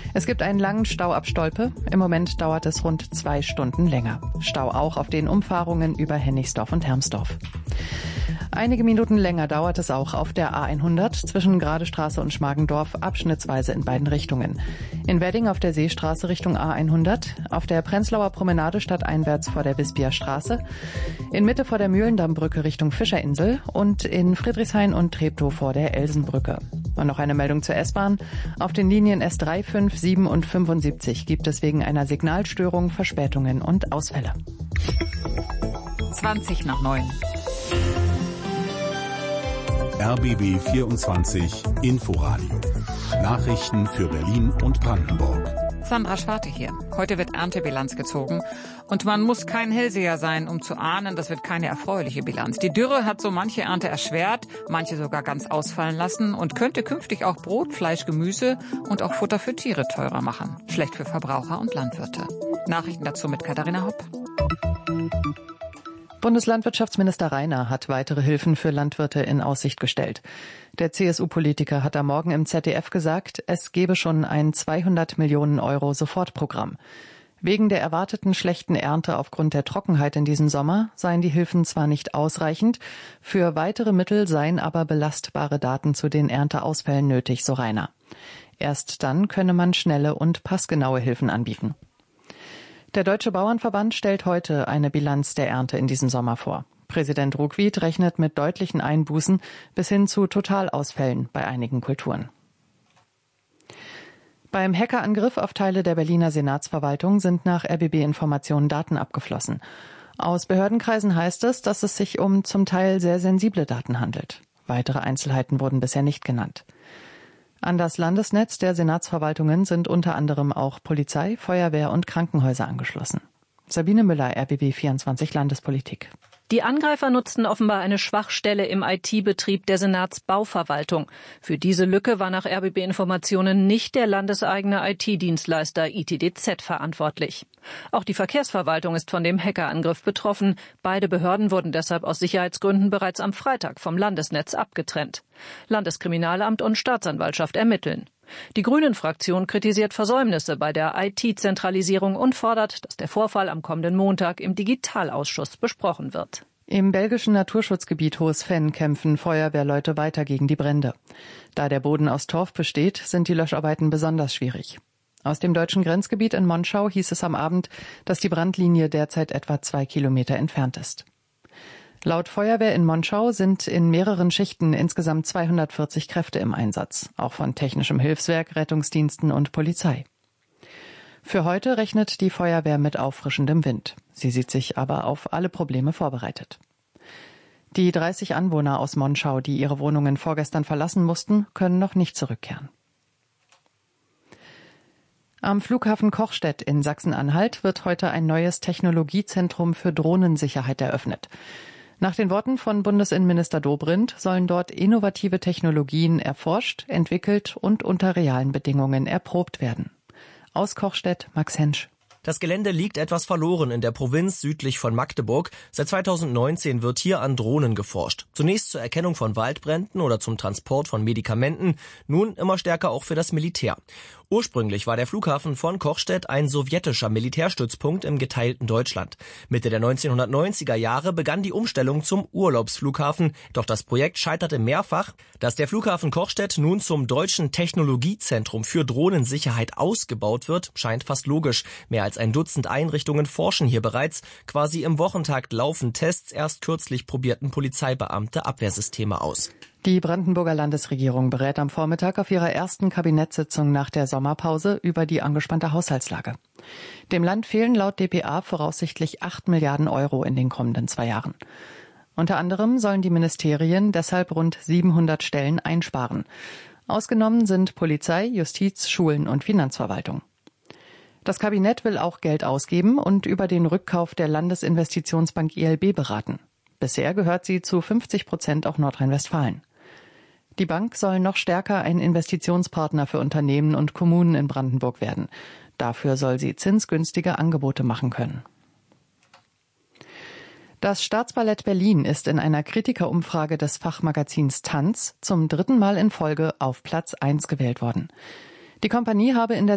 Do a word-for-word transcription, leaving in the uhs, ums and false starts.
Es gibt einen langen Stau ab Stolpe. Im Moment dauert es rund zwei Stunden länger. Stau auch auf den Umfahrungen über Hennigsdorf und Hermsdorf. Einige Minuten länger dauert es auch auf der A hundert zwischen Gradestraße und Schmargendorf, abschnittsweise in beiden Richtungen. In Wedding auf der Seestraße Richtung A hundert, auf der Prenzlauer Promenade stadteinwärts vor der Wisbier Straße, in Mitte vor der Mühlendammbrücke Richtung Fischerinsel und in Friedrichshain und Treptow vor der Elsenbrücke. Und noch eine Meldung zur S-Bahn. Auf den Linien S drei, fünf, sieben und fünfundsiebzig gibt es wegen einer Signalstörung Verspätungen und Ausfälle. zwanzig nach neun. R B B vierundzwanzig Inforadio. Nachrichten für Berlin und Brandenburg. Sandra Schwarte hier. Heute wird Erntebilanz gezogen. Und man muss kein Hellseher sein, um zu ahnen, das wird keine erfreuliche Bilanz. Die Dürre hat so manche Ernte erschwert, manche sogar ganz ausfallen lassen und könnte künftig auch Brot, Fleisch, Gemüse und auch Futter für Tiere teurer machen. Schlecht für Verbraucher und Landwirte. Nachrichten dazu mit Katharina Hopp. Bundeslandwirtschaftsminister Rainer hat weitere Hilfen für Landwirte in Aussicht gestellt. Der C S U-Politiker hat am Morgen im Z D F gesagt, es gebe schon ein zweihundert Millionen Euro Sofortprogramm. Wegen der erwarteten schlechten Ernte aufgrund der Trockenheit in diesem Sommer seien die Hilfen zwar nicht ausreichend, für weitere Mittel seien aber belastbare Daten zu den Ernteausfällen nötig, so Rainer. Erst dann könne man schnelle und passgenaue Hilfen anbieten. Der Deutsche Bauernverband stellt heute eine Bilanz der Ernte in diesem Sommer vor. Präsident Ruckwied rechnet mit deutlichen Einbußen bis hin zu Totalausfällen bei einigen Kulturen. Beim Hackerangriff auf Teile der Berliner Senatsverwaltung sind nach R B B-Informationen Daten abgeflossen. Aus Behördenkreisen heißt es, dass es sich um zum Teil sehr sensible Daten handelt. Weitere Einzelheiten wurden bisher nicht genannt. An das Landesnetz der Senatsverwaltungen sind unter anderem auch Polizei, Feuerwehr und Krankenhäuser angeschlossen. Sabine Müller, R B B vierundzwanzig Landespolitik. Die Angreifer nutzten offenbar eine Schwachstelle im I T-Betrieb der Senatsbauverwaltung. Für diese Lücke war nach R B B-Informationen nicht der landeseigene I T-Dienstleister I T D Z verantwortlich. Auch die Verkehrsverwaltung ist von dem Hackerangriff betroffen. Beide Behörden wurden deshalb aus Sicherheitsgründen bereits am Freitag vom Landesnetz abgetrennt. Landeskriminalamt und Staatsanwaltschaft ermitteln. Die Grünen-Fraktion kritisiert Versäumnisse bei der I T-Zentralisierung und fordert, dass der Vorfall am kommenden Montag im Digitalausschuss besprochen wird. Im belgischen Naturschutzgebiet Hohes Venn kämpfen Feuerwehrleute weiter gegen die Brände. Da der Boden aus Torf besteht, sind die Löscharbeiten besonders schwierig. Aus dem deutschen Grenzgebiet in Monschau hieß es am Abend, dass die Brandlinie derzeit etwa zwei Kilometer entfernt ist. Laut Feuerwehr in Monschau sind in mehreren Schichten insgesamt zweihundertvierzig Kräfte im Einsatz, auch von technischem Hilfswerk, Rettungsdiensten und Polizei. Für heute rechnet die Feuerwehr mit auffrischendem Wind. Sie sieht sich aber auf alle Probleme vorbereitet. Die dreißig Anwohner aus Monschau, die ihre Wohnungen vorgestern verlassen mussten, können noch nicht zurückkehren. Am Flughafen Kochstedt in Sachsen-Anhalt wird heute ein neues Technologiezentrum für Drohnensicherheit eröffnet. Nach den Worten von Bundesinnenminister Dobrindt sollen dort innovative Technologien erforscht, entwickelt und unter realen Bedingungen erprobt werden. Aus Kochstedt, Max Hensch. Das Gelände liegt etwas verloren in der Provinz südlich von Magdeburg. Seit zweitausendneunzehn wird hier an Drohnen geforscht. Zunächst zur Erkennung von Waldbränden oder zum Transport von Medikamenten, nun immer stärker auch für das Militär. Ursprünglich war der Flughafen von Kochstedt ein sowjetischer Militärstützpunkt im geteilten Deutschland. Mitte der neunzehnhundertneunziger Jahre begann die Umstellung zum Urlaubsflughafen, doch das Projekt scheiterte mehrfach. Dass der Flughafen Kochstedt nun zum deutschen Technologiezentrum für Drohnensicherheit ausgebaut wird, scheint fast logisch. Mehr als ein Dutzend Einrichtungen forschen hier bereits. Quasi im Wochentakt laufen Tests. Erst kürzlich probierten Polizeibeamte Abwehrsysteme aus. Die Brandenburger Landesregierung berät am Vormittag auf ihrer ersten Kabinettssitzung nach der Sommerpause über die angespannte Haushaltslage. Dem Land fehlen laut D P A voraussichtlich acht Milliarden Euro in den kommenden zwei Jahren. Unter anderem sollen die Ministerien deshalb rund siebenhundert Stellen einsparen. Ausgenommen sind Polizei, Justiz, Schulen und Finanzverwaltung. Das Kabinett will auch Geld ausgeben und über den Rückkauf der Landesinvestitionsbank I L B beraten. Bisher gehört sie zu fünfzig Prozent auch Nordrhein-Westfalen. Die Bank soll noch stärker ein Investitionspartner für Unternehmen und Kommunen in Brandenburg werden. Dafür soll sie zinsgünstige Angebote machen können. Das Staatsballett Berlin ist in einer Kritikerumfrage des Fachmagazins Tanz zum dritten Mal in Folge auf Platz eins gewählt worden. Die Kompanie habe in der